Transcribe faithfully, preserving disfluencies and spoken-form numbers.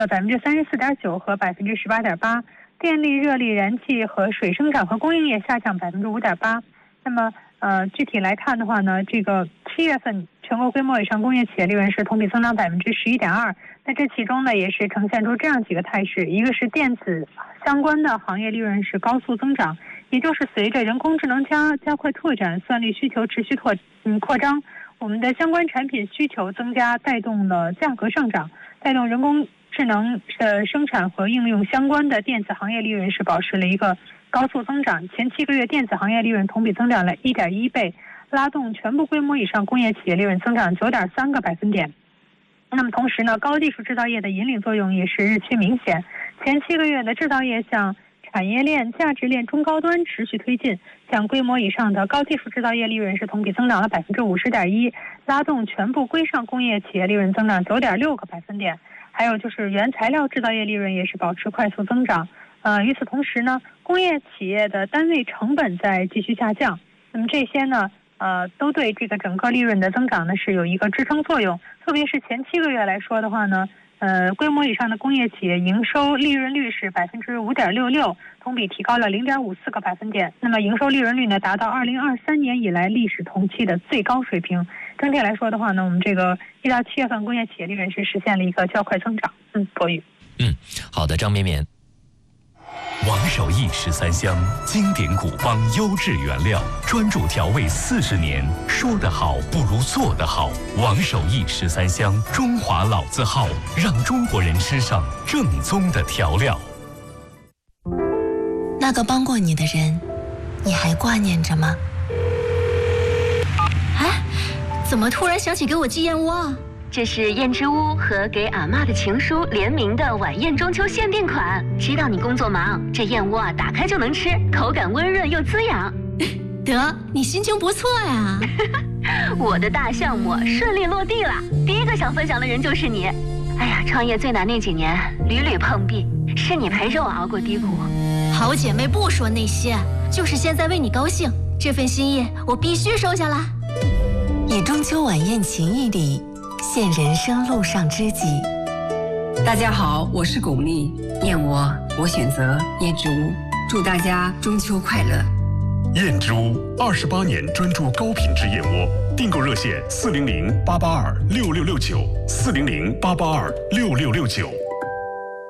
呃百分之三十四点九和百分之十八点八。电力、热力、燃气和水生产和供应业下降百分之五点八。那么，呃，具体来看的话呢，这个七月份全国规模以上工业企业利润是同比增长百分之十一点二。那这其中呢，也是呈现出这样几个态势：一个是电子相关的行业利润是高速增长，也就是随着人工智能加加快拓展，算力需求持续拓嗯扩张，我们的相关产品需求增加，带动了价格上涨，带动人工智能呃生产和应用相关的电子行业利润是保持了一个高速增长。前七个月电子行业利润同比增长了 一点一倍，拉动全部规模以上工业企业利润增长 九点三个百分点。那么同时呢，高技术制造业的引领作用也是日趋明显。前七个月的制造业向产业链、价值链中高端持续推进，像规模以上的高技术制造业利润是同比增长了 百分之五十点一， 拉动全部规上工业企业利润增长 九点六个百分点。还有就是原材料制造业利润也是保持快速增长。呃，与此同时呢，工业企业的单位成本在继续下降。那么这些呢，呃，都对这个整个利润的增长呢是有一个支撑作用。特别是前七个月来说的话呢，呃，规模以上的工业企业营收利润率是百分之五点六六，同比提高了零点五四个百分点。那么营收利润率呢，达到二零二三年以来历史同期的最高水平。整体来说的话呢，我们这个一到七月份工业企业利润是实现了一个较快增长。嗯，博宇。 嗯，好的，张绵绵。 王守义十三香，经典古方优质原料，专注调味四十年，说得好不如做得好。王守义十三香，中华老字号，让中国人吃上正宗的调料。 那个帮过你的人，你还挂念着吗？ 哎，怎么突然想起给我寄燕窝啊？这是燕之屋和给阿嬷的情书联名的晚宴中秋限定款。知道你工作忙，这燕窝啊打开就能吃，口感温润又滋养。 得，你心情不错呀。 我的大项目顺利落地了，第一个想分享的人就是你。哎呀，创业最难那几年屡屡碰壁，是你陪着我熬过低谷。 好姐妹不说那些，就是现在为你高兴，这份心意我必须收下来。 以中秋晚宴情谊礼，献人生路上知己。 大家好，我是巩俐，燕窝我选择燕之屋，祝大家中秋快乐。 燕之屋二十八年专注高品质燕窝，订购热线四零零八八二六六六九四零零八八二六六六九。